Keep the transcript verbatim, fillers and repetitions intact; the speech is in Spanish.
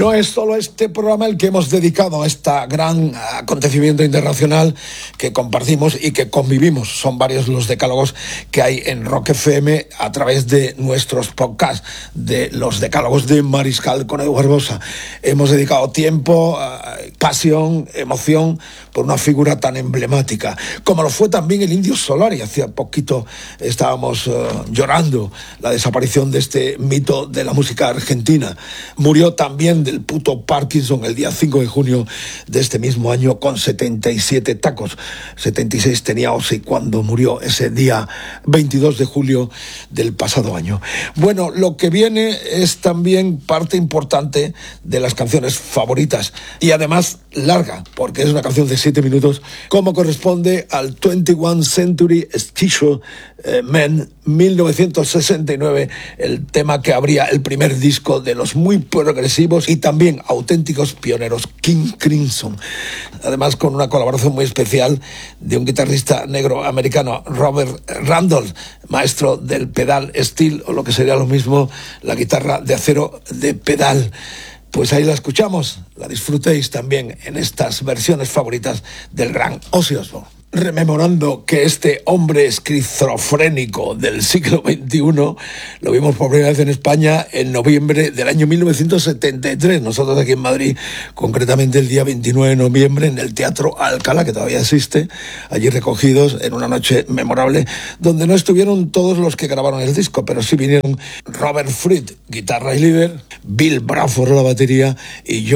No es solo este programa el que hemos dedicado a este gran acontecimiento internacional que compartimos y que convivimos. Son varios los decálogos que hay en Rock F M a través de nuestros podcasts, de los decálogos de Mariscal con Edu Barbosa. Hemos dedicado tiempo, pasión, emoción por una figura tan emblemática, como lo fue también el Indio Solari. Hacía poquito estábamos uh, llorando la desaparición de este mito de la música argentina. Murió también del puto Parkinson el día cinco de junio de este mismo año con setenta y siete tacos. setenta y seis tenía Ozzy cuando murió ese día veintidós de julio del pasado año. Bueno, lo que viene es también parte importante de las canciones favoritas y además larga, porque es una canción de siete minutos, como corresponde al veintiuno Century Special eh, Men mil novecientos sesenta y nueve, el tema que abría el primer disco de los muy progresivos y también auténticos pioneros King Crimson, además con una colaboración muy especial de un guitarrista negro americano, Robert Randolph, maestro del pedal steel, o lo que sería lo mismo, la guitarra de acero de pedal. Pues ahí la escuchamos, la disfrutéis también en estas versiones favoritas del gran Ozzy Osbourne. Rememorando que este hombre esquizofrénico del siglo veintiuno lo vimos por primera vez en España en noviembre del año mil novecientos setenta y tres. Nosotros aquí en Madrid, concretamente el día veintinueve de noviembre, en el Teatro Alcalá, que todavía existe, allí recogidos en una noche memorable, donde no estuvieron todos los que grabaron el disco, pero sí vinieron Robert Fripp, guitarra y líder, Bill Bruford, la batería, y yo